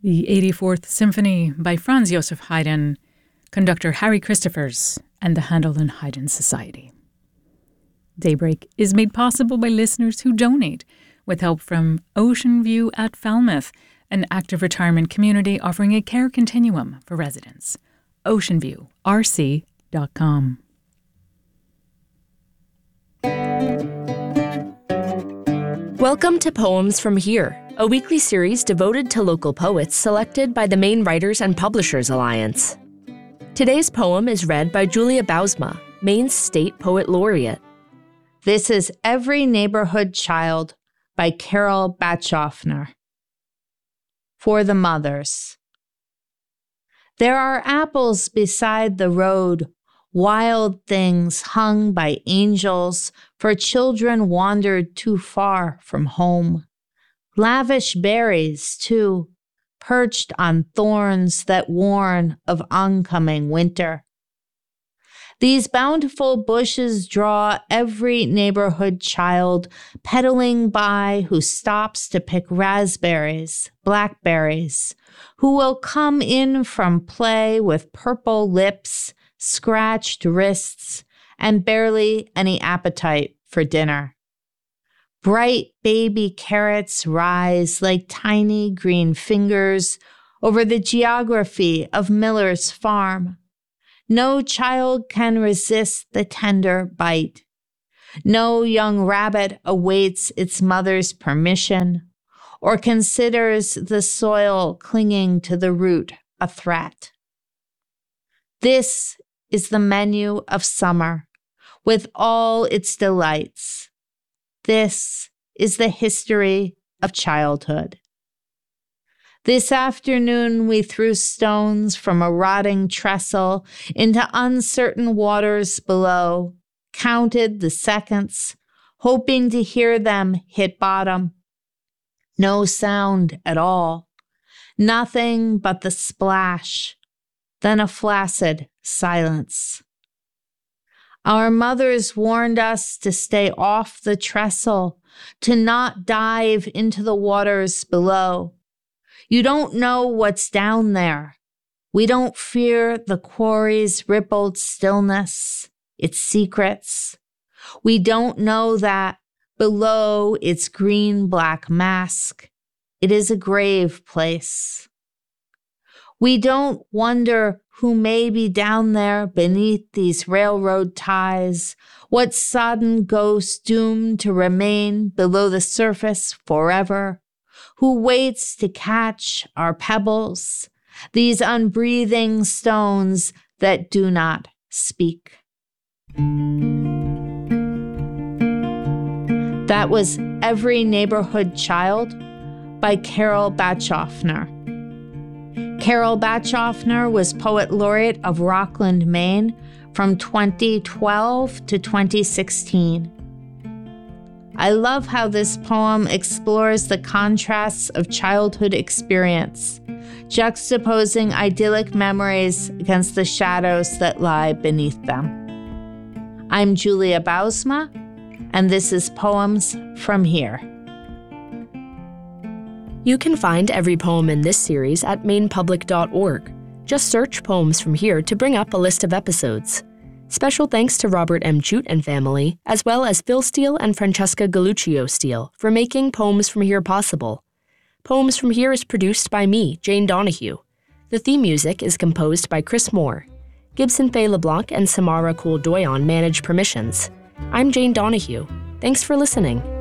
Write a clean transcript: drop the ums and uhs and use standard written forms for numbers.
The 84th Symphony by Franz Joseph Haydn, conductor Harry Christophers, and the Handel and Haydn Society. Daybreak is made possible by listeners who donate, with help from Ocean View at Falmouth, an active retirement community offering a care continuum for residents. oceanviewrc.com. Welcome to Poems from Here, a weekly series devoted to local poets selected by the Maine Writers and Publishers Alliance. Today's poem is read by Julia Bousma, Maine's State Poet Laureate. This is Every Neighborhood Child by Carol Bachhoffner. For the Mothers. There are apples beside the road, wild things hung by angels, for children wandered too far from home. Lavish berries, too, perched on thorns that warn of oncoming winter. These bountiful bushes draw every neighborhood child pedaling by who stops to pick raspberries, blackberries, who will come in from play with purple lips, scratched wrists, and barely any appetite for dinner. Bright baby carrots rise like tiny green fingers over the geography of Miller's farm. No child can resist the tender bite. No young rabbit awaits its mother's permission or considers the soil clinging to the root a threat. This is the menu of summer, with all its delights. This is the history of childhood. This afternoon we threw stones from a rotting trestle into uncertain waters below, counted the seconds, hoping to hear them hit bottom. No sound at all, nothing but the splash, then a flaccid silence. Our mothers warned us to stay off the trestle, to not dive into the waters below. You don't know what's down there. We don't fear the quarry's rippled stillness, its secrets. We don't know that below its green-black mask, it is a grave place. We don't wonder who may be down there beneath these railroad ties, what sodden ghost doomed to remain below the surface forever, who waits to catch our pebbles, these unbreathing stones that do not speak. That was Every Neighborhood Child by Carol Bachhoffner. Carol Bachhoffner was Poet Laureate of Rockland, Maine from 2012 to 2016. I love how this poem explores the contrasts of childhood experience, juxtaposing idyllic memories against the shadows that lie beneath them. I'm Julia Bousma, and this is Poems from Here. You can find every poem in this series at mainepublic.org. Just search Poems from Here to bring up a list of episodes. Special thanks to Robert M. Chute and family, as well as Phil Steele and Francesca Galluccio Steele for making Poems from Here possible. Poems from Here is produced by me, Jane Donahue. The theme music is composed by Chris Moore. Gibson Faye LeBlanc and Samara Kool-Doyon manage permissions. I'm Jane Donahue. Thanks for listening.